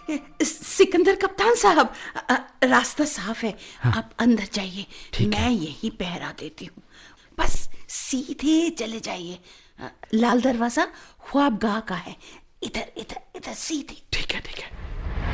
सिकंदर कप्तान साहब, रास्ता साफ है। हाँ। आप अंदर जाइए, ठीक मैं यही पहरा देती हूँ। बस सीधे चले जाइए। लाल दरवाजा ख्वाबगाह का है। इधर इधर इधर सीधे। ठीक है ठीक है।